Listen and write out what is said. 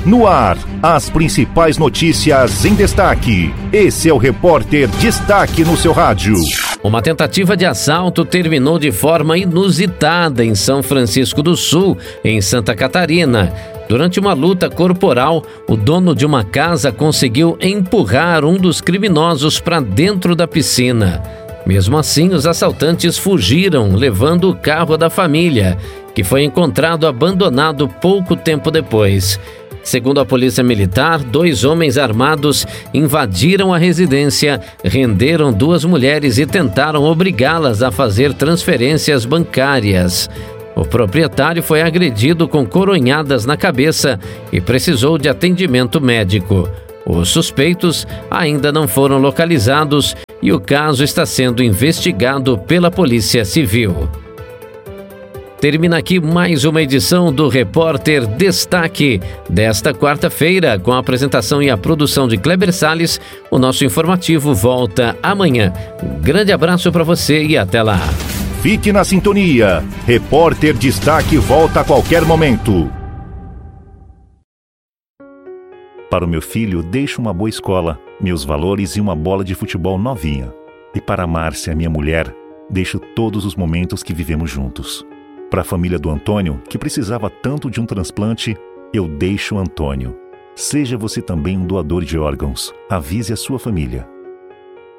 No ar, as principais notícias em destaque. Esse é o Repórter Destaque no seu rádio. Uma tentativa de assalto terminou de forma inusitada em São Francisco do Sul, em Santa Catarina. Durante uma luta corporal, o dono de uma casa conseguiu empurrar um dos criminosos para dentro da piscina. Mesmo assim, os assaltantes fugiram, levando o carro da família, que foi encontrado abandonado pouco tempo depois. Segundo a Polícia Militar, 2 homens armados invadiram a residência, renderam 2 mulheres e tentaram obrigá-las a fazer transferências bancárias. O proprietário foi agredido com coronhadas na cabeça e precisou de atendimento médico. Os suspeitos ainda não foram localizados e o caso está sendo investigado pela Polícia Civil. Termina aqui mais uma edição do Repórter Destaque desta quarta-feira, com a apresentação e a produção de Kleber Salles. O nosso informativo volta amanhã. Um grande abraço para você e até lá. Fique na sintonia. Repórter Destaque volta a qualquer momento. Para o meu filho, deixo uma boa escola, meus valores e uma bola de futebol novinha. E para a Márcia, minha mulher, deixo todos os momentos que vivemos juntos. Para a família do Antônio, que precisava tanto de um transplante, eu deixo o Antônio. Seja você também um doador de órgãos. Avise a sua família.